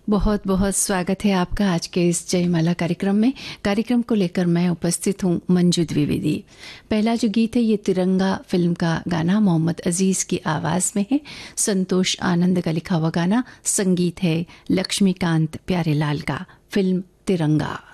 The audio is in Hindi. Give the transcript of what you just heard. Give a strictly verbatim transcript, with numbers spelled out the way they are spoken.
बहुत बहुत स्वागत है आपका आज के इस जयमाला कार्यक्रम में। कार्यक्रम को लेकर मैं उपस्थित हूँ मंजू द्विवेदी। पहला जो गीत है ये तिरंगा फिल्म का गाना मोहम्मद अजीज की आवाज़ में है। संतोष आनंद का लिखा हुआ गाना, संगीत है लक्ष्मीकांत प्यारेलाल का। फिल्म तिरंगा।